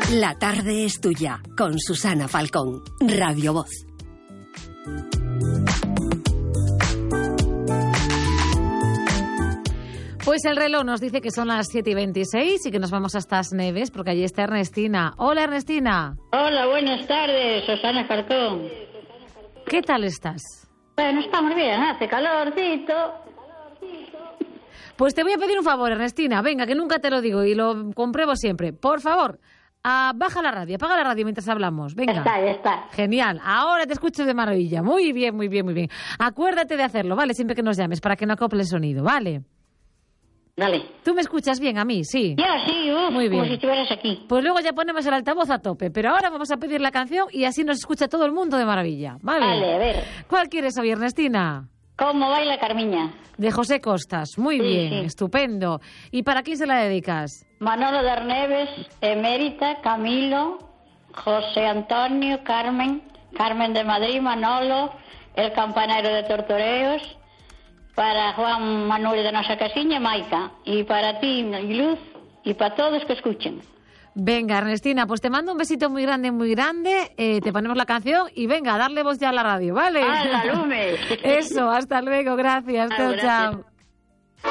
La tarde es tuya, con Susana Falcón, Radio Voz. Pues el reloj nos dice que son las 7:26 y que nos vamos hasta As Neves, porque allí está Ernestina. Hola, Ernestina. Hola, buenas tardes, Susana Falcón. ¿Qué tal estás? Bueno, estamos bien, hace calorcito. Pues te voy a pedir un favor, Ernestina. Venga, que nunca te lo digo y lo compruebo siempre. Por favor, baja la radio, apaga la radio mientras hablamos. Venga. Ya está. Genial. Ahora te escucho de maravilla. Muy bien, muy bien, muy bien. Acuérdate de hacerlo, ¿vale? Siempre que nos llames, para que no acople el sonido, ¿vale? Dale. ¿Tú me escuchas bien a mí? Sí. Ya, sí, Muy bien. como si estuvieras aquí. Pues luego ya ponemos el altavoz a tope, pero ahora vamos a pedir la canción y así nos escucha todo el mundo de maravilla, ¿vale? Vale, a ver. ¿Cuál quieres hoy, Ernestina? ¿Cómo baila Carmiña? De José Costas. Muy Sí, bien, sí. estupendo. ¿Y para quién se la dedicas? Manolo de Arneves, Emérita, Camilo, José Antonio, Carmen de Madrid, Manolo, el campanero de Tortoreos, para Juan Manuel de Nosa Casiña, Maica, y para ti, y Luz, y para todos que escuchen. Venga, Ernestina, pues te mando un besito muy grande, te ponemos la canción y venga, a darle voz ya a la radio, ¿vale? ¡Hala, lume! Eso, hasta luego, gracias, chao, Gracias. chao.